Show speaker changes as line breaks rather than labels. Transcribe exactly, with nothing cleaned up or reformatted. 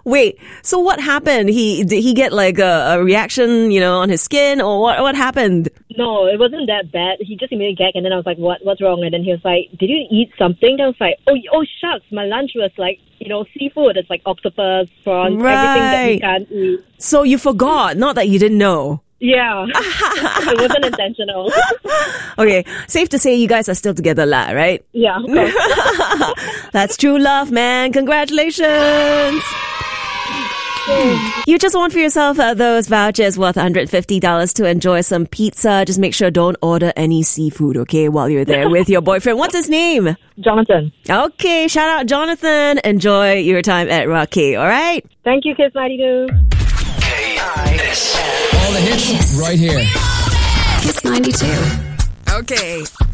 Wait, so what happened? He did he get like a, a reaction, you know, on his skin, or what? What happened?
No, it wasn't that bad. He just immediately gagged, and then I was like, "What? What's wrong?" And then he was like, "Did you eat something?" Then I was like, "Oh, oh, shucks! My lunch was like, you know, seafood. It's like octopus, prawns,
Right.
everything that you can't eat."
So you forgot, not that you didn't know.
Yeah, it wasn't intentional.
Okay, safe to say you guys are still together, lah, right?
Yeah, of course.
That's true love, man. Congratulations. You just won for yourself uh, those vouchers worth one hundred fifty dollars to enjoy some pizza. Just make sure don't order any seafood, okay, while you're there with your boyfriend. What's his name?
Jonathan.
Okay, shout out Jonathan. Enjoy your time at Rocky, all right?
Thank you, Kiss ninety-two.
All the hits right here.
Kiss ninety-two.
Okay.